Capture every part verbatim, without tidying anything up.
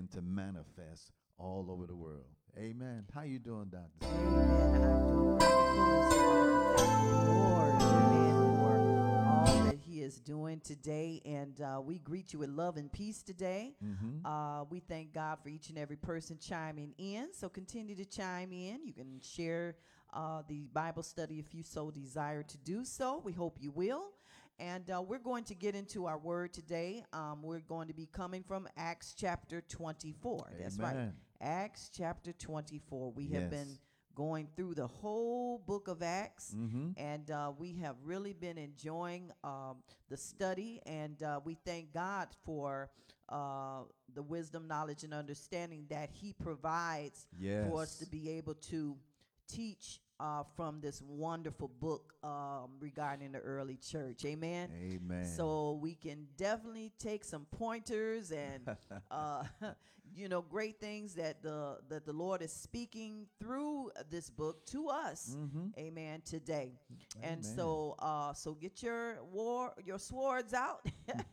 begin to manifest all over the world. Amen. How you doing, Doctor? Amen. I'm doing wonderful. And so I thank the Lord, amen, for all that He is doing today. And uh, we greet you with love and peace today. Mm-hmm. Uh, we thank God for each and every person chiming in. So continue to chime in. You can share uh, the Bible study if you so desire to do so. We hope you will. And uh, we're going to get into our word today. Um, we're going to be coming from Acts chapter twenty-four. That's right. Amen. Acts chapter twenty-four. We have Yes. been going through the whole book of Acts, Mm-hmm. and uh, we have really been enjoying um, the study, and uh, we thank God for uh, the wisdom, knowledge, and understanding that He provides Yes. for us to be able to teach uh, from this wonderful book um, regarding the early church. Amen. Amen. So we can definitely take some pointers and uh, you know, great things that the that the Lord is speaking through this book to us. Mm-hmm. Amen. Today. And Amen. so uh so get your war your swords out,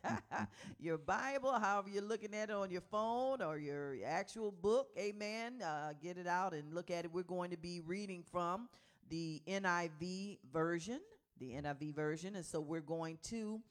your Bible, however you're looking at it on your phone or your actual book. Amen. Uh, get it out and look at it. We're going to be reading from the N I V version, the N I V version, and so we're going to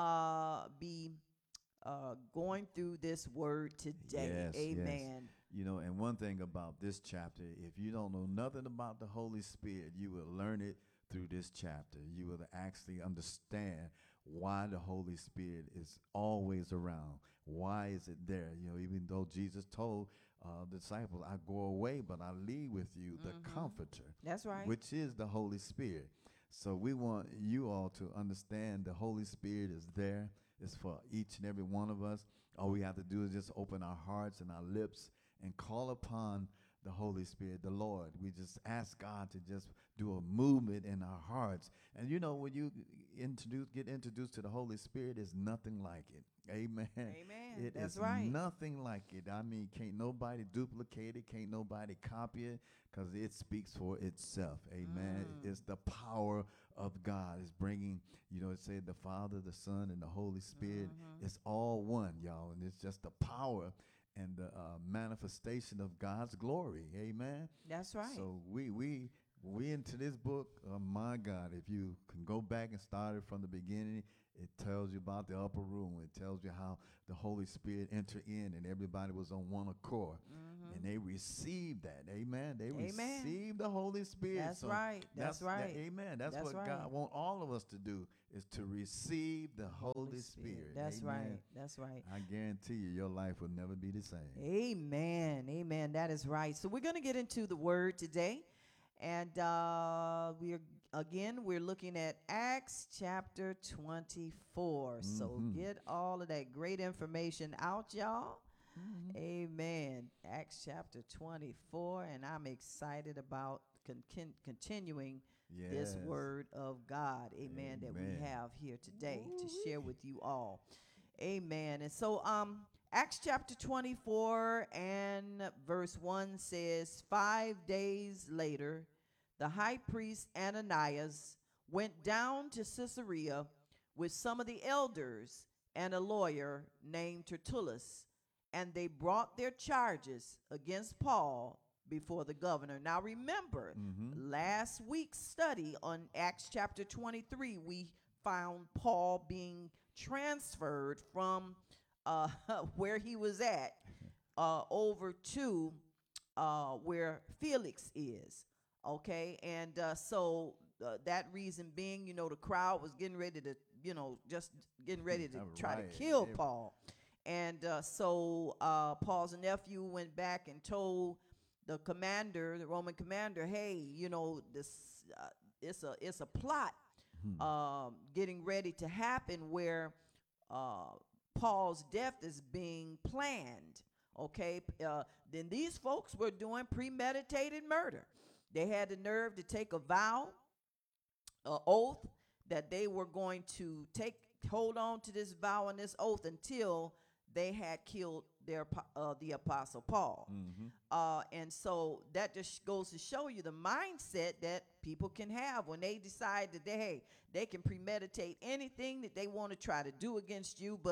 uh be uh, going through this word today. Yes, yes. Amen. You know, and one thing about this chapter, if you don't know nothing about the Holy Spirit, you will learn it through this chapter. You will actually understand why the Holy Spirit is always around. Why is it there? You know, even though Jesus told uh, the disciples, I go away, but I leave with you the Mhm. Comforter, That's right. which is the Holy Spirit. So we want you all to understand the Holy Spirit is there. It's for each and every one of us. All we have to do is just open our hearts and our lips and call upon the Holy Spirit, the Lord. We just ask God to just do a movement in our hearts. And you know, when you introduce, get introduced to the Holy Spirit, there's nothing like it. Amen. Amen. It That's is right. nothing like it. I mean, can't nobody duplicate it. Can't nobody copy it because it speaks for itself. Amen. Mm. It's the power of God. It's bringing, you know, it said the Father, the Son, and the Holy Spirit. Mhm. It's all one, y'all. And it's just the power and the uh, manifestation of God's glory. Amen. That's right. So we we we into this book. Oh my God! If you can go back and start it from the beginning, it tells you about the upper room. It tells you how the Holy Spirit entered in, and everybody was on one accord, Mhm. and they received that. Amen. They Amen. received the Holy Spirit. That's So right. That's, that- right. amen. That's, That's what right. God wants all of us to do is to receive the Holy, Spirit. That's Amen. right. That's right. I guarantee you, your life will never be the same. Amen. Amen. That is right. So we're going to get into the word today. And uh, we're, again, we're looking at Acts chapter twenty-four. So Mhm. get all of that great information out, y'all. Mhm. Amen. Acts chapter twenty-four. And I'm excited about con- con- continuing this Yes. word of God. Amen. That we Amen. have here today to Woo-wee. share with you all. Amen. And so, um, Acts chapter twenty-four and verse one says, Five days later, the high priest Ananias went down to Caesarea with some of the elders and a lawyer named Tertullus, and they brought their charges against Paul before the governor. Now remember, Mhm. last week's study on Acts chapter twenty-three, we found Paul being transferred from uh, where he was at uh, over to uh, where Felix is. Okay, and uh, so uh, that reason being, you know, the crowd was getting ready to, you know, just getting ready to try Right. to kill They- Paul. And uh, so uh, Paul's nephew went back and told the commander, the Roman commander, hey, you know, this uh, it's a it's a plot Hmm. um, getting ready to happen where uh, Paul's death is being planned. Okay, P- uh, then these folks were doing premeditated murder. They had the nerve to take a vow, a oath that they were going to take hold on to this vow and this oath until they had killed their apo- uh, the apostle Paul. Mhm. Uh, and so that just goes to show you the mindset that people can have when they decide that they, hey, they can premeditate anything that they want to try to do against you. But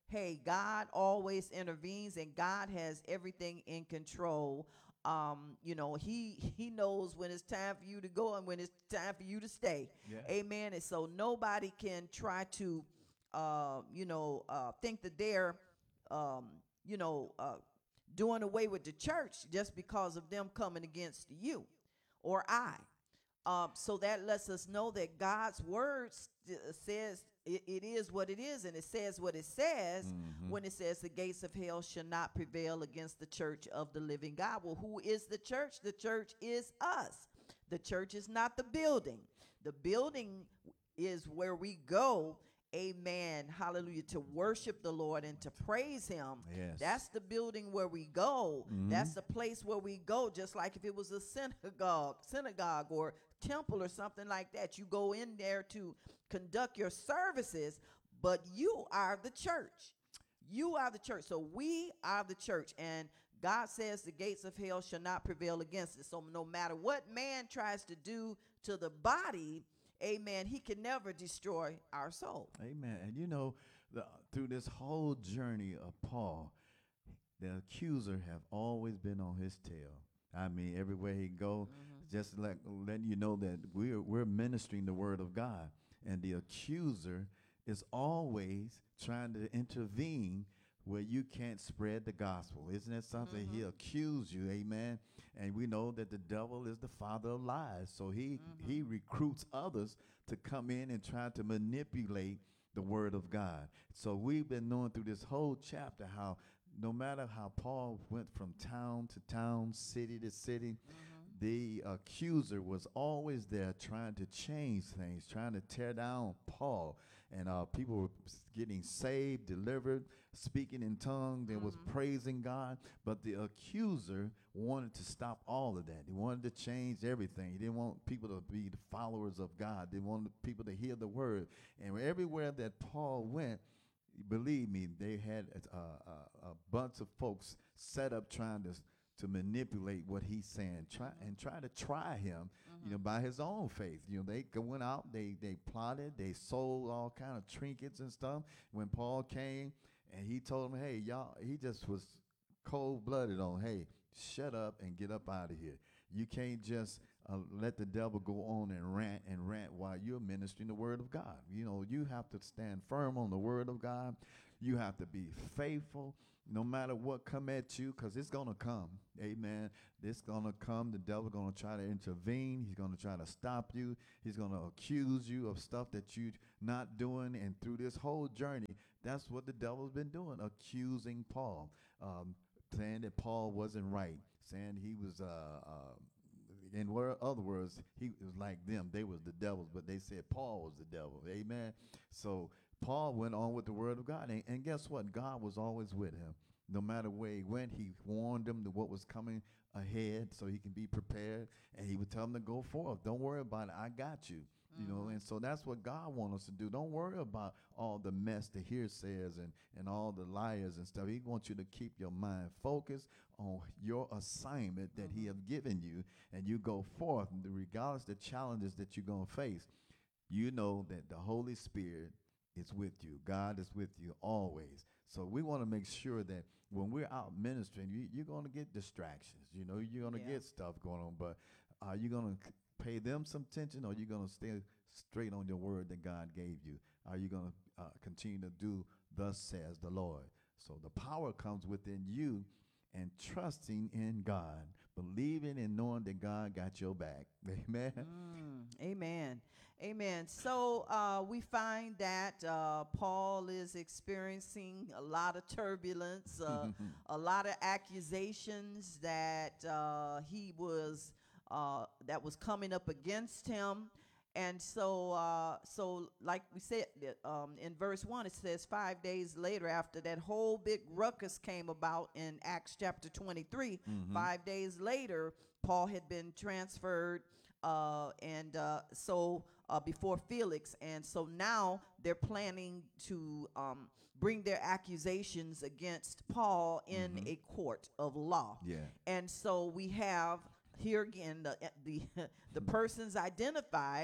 hey, God always intervenes and God has everything in control. Um, you know, he he knows when it's time for you to go and when it's time for you to stay. Yeah. Amen. And so nobody can try to uh, you know, uh, think that they're um, you know, uh, doing away with the church just because of them coming against you or I. Um, so that lets us know that God's word st- says it, it is what it is, and it says what it says Mhm. when it says the gates of hell shall not prevail against the church of the living God. Well, who is the church? The church is us. The church is not the building. The building is where we go, amen, hallelujah, to worship the Lord and to praise him. Yes. That's the building where we go. Mhm. That's the place where we go, just like if it was a synagogue, synagogue or temple or something like that. You go in there to conduct your services, but you are the church. You are the church. So we are the church. And God says the gates of hell shall not prevail against it. So no matter what man tries to do to the body, amen, he can never destroy our soul. Amen. And you know, the, through this whole journey of Paul, the accuser have always been on his tail. I mean, everywhere he go, Mm-hmm. just like letting you know that we're we're ministering the word of God, and the accuser is always trying to intervene where you can't spread the gospel. Isn't that something? Mhm. He accuse you, amen. And we know that the devil is the father of lies, so he Mhm. he recruits others to come in and try to manipulate the word of God. So we've been knowing through this whole chapter how no matter how Paul went from town to town, city to city, Mhm. the accuser was always there trying to change things, trying to tear down Paul. And uh, people were s- getting saved, delivered, speaking in tongues, they was Mhm. praising God. But the accuser wanted to stop all of that. He wanted to change everything. He didn't want people to be the followers of God. They wanted people to hear the word. And everywhere that Paul went, believe me, they had a, a, a bunch of folks set up trying to to manipulate what he's saying, try Mhm. and try to try him, you know, Mhm. by his own faith. You know, they go- went out, they they plotted, they sold all kind of trinkets and stuff. When Paul came and he told them, hey, y'all, he just was cold blooded on, hey, shut up and get up out of here. You can't just uh, let the devil go on and rant and rant while you're ministering the word of God. You know, you have to stand firm on the word of God. You have to be faithful no matter what come at you, because it's going to come. Amen. It's going to come. The devil going to try to intervene. He's going to try to stop you. He's going to accuse you of stuff that you're not doing. And through this whole journey, that's what the devil's been doing, accusing Paul, um, saying that Paul wasn't right, saying he was, uh, uh, in wor- other words, he was like them. They was the devils, but they said Paul was the devil. Amen. So Paul went on with the word of God. And, and guess what? God was always with him. No matter where he went, he warned him to what was coming ahead so he can be prepared. And he would tell him to go forth. Don't worry about it. I got you. You know, Mhm. and so that's what God wants us to do. Don't worry about all the mess, the hearsayers and, and all the liars and stuff. He wants you to keep your mind focused on your assignment that he Mhm. have given you, and you go forth, and regardless the challenges that you're going to face. You know that the Holy Spirit is with you. God is with you always. So we want to make sure that when we're out ministering, you, you're going to get distractions. You know, you're going to Yeah. get stuff going on, but are you going to pay them some attention, or are you going to stay straight on your word that God gave you? Are you going to uh, continue to do thus says the Lord? So the power comes within you and trusting in God, believing and knowing that God got your back. Amen. Mm, amen. Amen. So uh, we find that uh, Paul is experiencing a lot of turbulence, uh, a lot of accusations that uh, he was uh, that was coming up against him. And so, uh, so like we said uh, um, in verse one, it says five days later, after that whole big ruckus came about in Acts chapter twenty-three, Mhm. five days later, Paul had been transferred, uh, and uh, so uh, before Felix, and so now they're planning to um, bring their accusations against Paul in Mhm. a court of law. Yeah. And so we have here again the the, the persons identified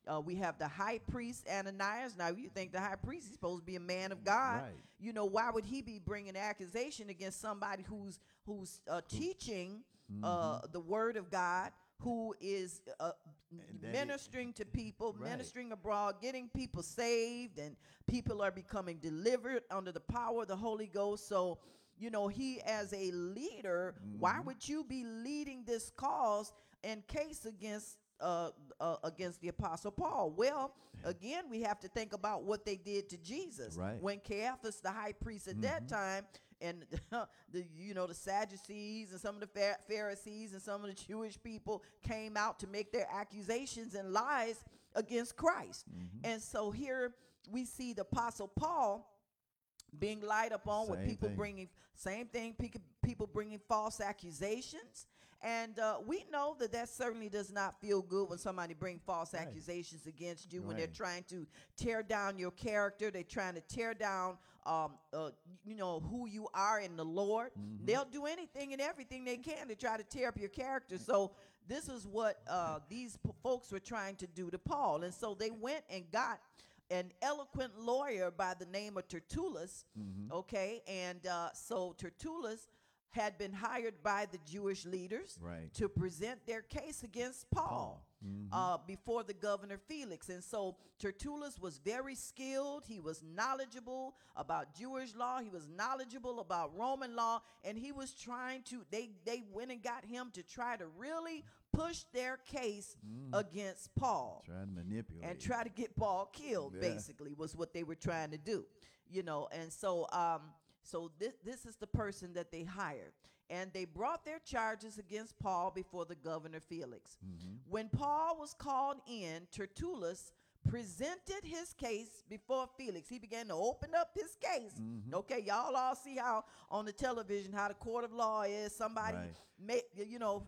Uh, we have the high priest Ananias. Now, you think the high priest is supposed to be a man of God? Right. You know, why would he be bringing accusation against somebody who's who's uh, teaching uh, the word of God, who is uh, And that ministering to people, Right. ministering abroad, getting people saved, and people are becoming delivered under the power of the Holy Ghost. So, you know, he as a leader, why would you be leading this cause and case against uh, uh, against the Apostle Paul? Well, again, we have to think about what they did to Jesus. Right. When Caiaphas, the high priest at that time, and the you know the Sadducees and some of the Phar- Pharisees and some of the Jewish people came out to make their accusations and lies against Christ. And so here we see the Apostle Paul being lied upon with Same people thing. bringing same thing people, people bringing false accusations. And uh, we know that that certainly does not feel good when somebody bring false Right. accusations against you, when they're Right. trying to tear down your character. They're trying to tear down um, uh, you know, who you are in the Lord. They'll do anything and everything they can to try to tear up your character. So this is what uh, these p- folks were trying to do to Paul. And so they went and got an eloquent lawyer by the name of Tertullus, okay? And uh, so Tertullus had been hired by the Jewish leaders Right. to present their case against Paul, uh, before the governor Felix. And so Tertullus was very skilled. He was knowledgeable about Jewish law. He was knowledgeable about Roman law. And he was trying to, they, they went and got him to try to really push their case against Paul Trying to manipulate. and try to get Paul killed, Yeah. basically, was what they were trying to do. You know, and so um so this this is the person that they hired. And they brought their charges against Paul before the governor Felix. When Paul was called in, Tertullus presented his case before Felix. He began to open up his case. Okay, y'all all see how on the television how the court of law is. Somebody Right. make you know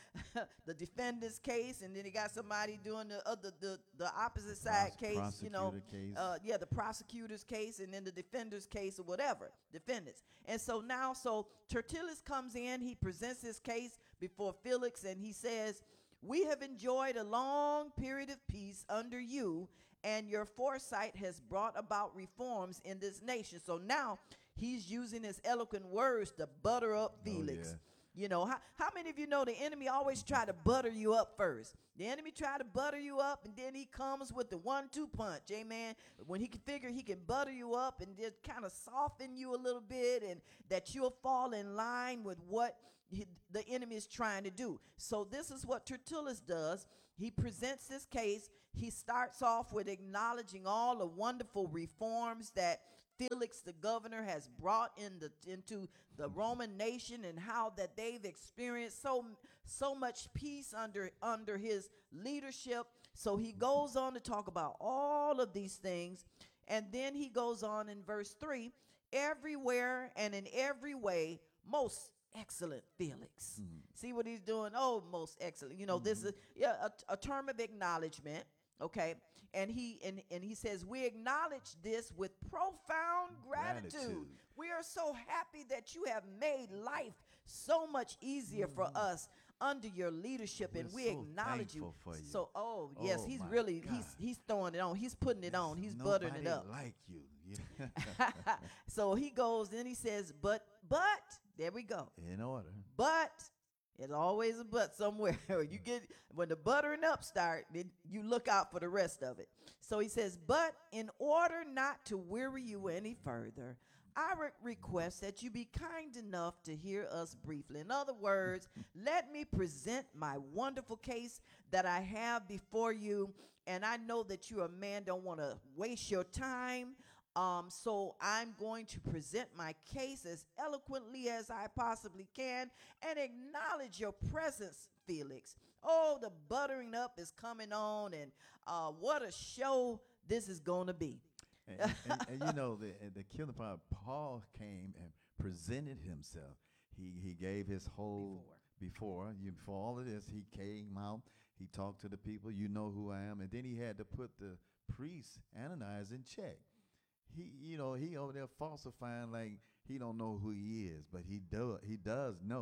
the defendant's case, and then he got somebody doing the other the the opposite side Pros- case. You know, prosecutor case. uh, yeah, the prosecutor's case, and then the defender's case, or whatever, defendants. And so now, so Tertullus comes in, he presents his case before Felix, and he says, "We have enjoyed a long period of peace under you, and your foresight has brought about reforms in this nation." So now he's using his eloquent words to butter up Felix. yeah. You know, how, how many of you know the enemy always try to butter you up first? The enemy try to butter you up, and then he comes with the one two punch, amen? When he can figure he can butter you up and just kind of soften you a little bit, and that you'll fall in line with what he, the enemy is trying to do. So this is what Tertullus does. He presents this case. He starts off with acknowledging all the wonderful reforms that Felix, the governor, has brought in the, into the Roman nation, and how that they've experienced so so much peace under under his leadership. So he goes on to talk about all of these things, and then he goes on in verse three, "Everywhere and in every way, most excellent Felix." See what he's doing? Oh, most excellent. You know, this is yeah, a, a term of acknowledgement. Okay, and he and, and he says, "We acknowledge this with profound gratitude. Gratitude. We are so happy that you have made life so much easier for us under your leadership, and We're we so acknowledge you." thankful for you. So, oh yes, Oh, he's my really he's God. he's throwing it on. He's putting it on. He's buttering it Nobody up. like you. Yeah. So he goes, then he says, "But but there we go. In order. But." There's always a but somewhere. You get when the buttering up start, then you look out for the rest of it. So he says, "But in order not to weary you any further, I re- request that you be kind enough to hear us briefly." In other words, let me present my wonderful case that I have before you. And I know that you're a man, don't want to waste your time. Um, so I'm going to present my case as eloquently as I possibly can and acknowledge your presence, Felix. Oh, the buttering up is coming on, and uh, what a show this is going to be. And, and, and, and you know, the, and the killing part, Paul came and presented himself. He he gave his whole, before, you, before all of this, he came out, he talked to the people, you know who I am, and then he had to put the priest, Ananias, in check. He, you know, he over there falsifying like he don't know who he is, but he do, he does know.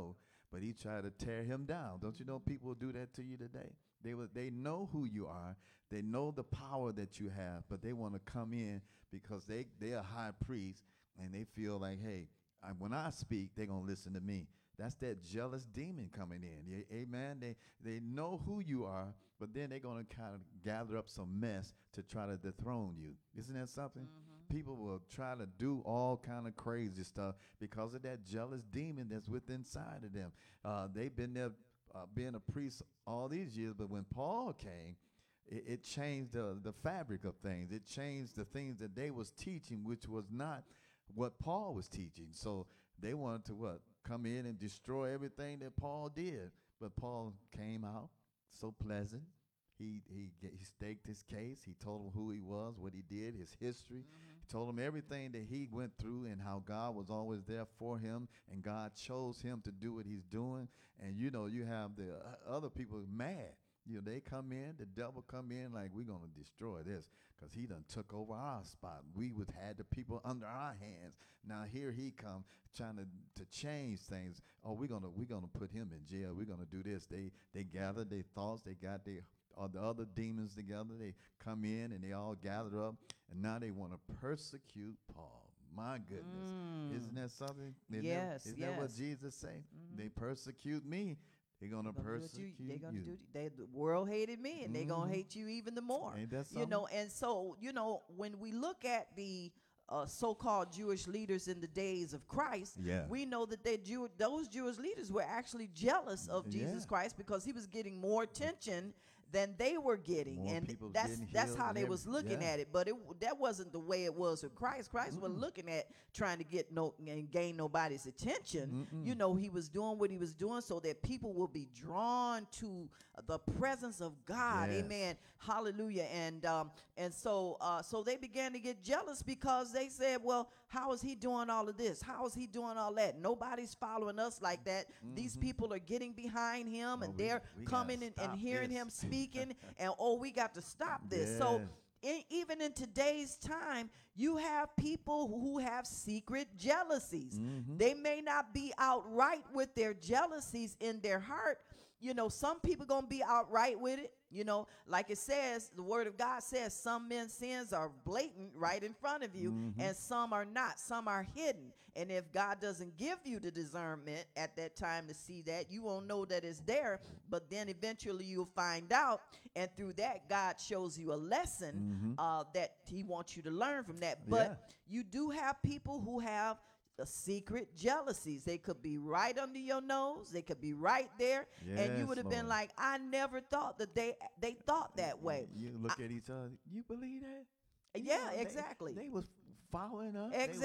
but he tried to tear him down. Don't you know people will do that to you today? They will, they know who you are. They know the power that you have, but they want to come in because they, they're a high priest, and they feel like, hey, I, when I speak, they're going to listen to me. That's that jealous demon coming in. Yeah, amen. They they know who you are, but then they're going to kind of gather up some mess to try to dethrone you. Isn't that something? Mm-hmm. People will try to do all kind of crazy stuff because of that jealous demon that's within inside of them. Uh, they've been there uh, being a priest all these years, but when Paul came, it, it changed the, the fabric of things. It changed the things that they was teaching, which was not what Paul was teaching. So they wanted to what? Come in and destroy everything that Paul did. But Paul came out so pleasant. He he he staked his case. He told them who he was, what he did, his history. Mm-hmm. He told them everything that he went through and how God was always there for him, and God chose him to do what he's doing. And you know, you have the uh, other people mad. You know, they come in, the devil come in like, we're going to destroy this because he done took over our spot. We would had the people under our hands. Now here he come trying to, to change things. Oh, we're going to we're gonna put him in jail. We're going to do this. They they gather their thoughts. They got their all the other demons together. They come in and they all gather up, and now they want to persecute Paul. My goodness. Mm. Isn't that something? Isn't Yes, that, isn't yes. that what Jesus say? Mm-hmm. They persecute me. They're gonna Gonna do it persecute you. They're gonna you. do it. They, the world hated me, and they're gonna Mhm. hate you even the more. Ain't that You something? know, and so you know when we look at the uh, so-called Jewish leaders in the days of Christ, Yeah. we know that they Jew- those Jewish leaders were actually jealous of Jesus Yeah. Christ because he was getting more attention than they were getting, More and people that's getting that's healed how and they was every- looking yeah. at it. But it that wasn't the way it was with Christ. Christ wasn't looking at trying to get no and gain nobody's attention. Mm-mm. You know, he was doing what he was doing so that people will be drawn to the presence of God. Yes. Amen. Hallelujah. And um and so uh so they began to get jealous because they said, well, how is he doing all of this? How is he doing all that? Nobody's following us like that. These people are getting behind him, Oh, and we- they're we coming gotta and, and stop hearing this. him speaking, and oh, we got to stop this. So Yes. in, even in today's time, you have people who have secret jealousies. Mhm. They may not be outright with their jealousies in their heart. You know, some people gonna be outright with it. You know, like it says, the word of God says some men's sins are blatant right in front of you, Mhm. and some are not. Some are hidden. And if God doesn't give you the discernment at that time to see that, you won't know that it's there. But then eventually you'll find out, and through that, God shows you a lesson Mhm. uh, that He wants you to learn from that. But Yeah. you do have people who have the secret jealousies. They could be right under your nose. They could be right there, and you Yes, would have been Lord. like, I never thought that they they thought that way. You look at each other. You believe that? You Yeah, know, they- exactly. They, was following us. They Exactly.